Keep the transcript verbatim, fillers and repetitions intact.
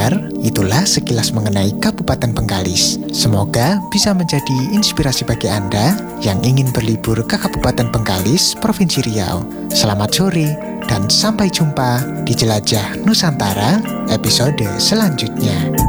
pendengar, itulah sekilas mengenai Kabupaten Bengkalis. Semoga bisa menjadi inspirasi bagi Anda yang ingin berlibur ke Kabupaten Bengkalis, Provinsi Riau. Selamat sore dan sampai jumpa di Jelajah Nusantara episode selanjutnya.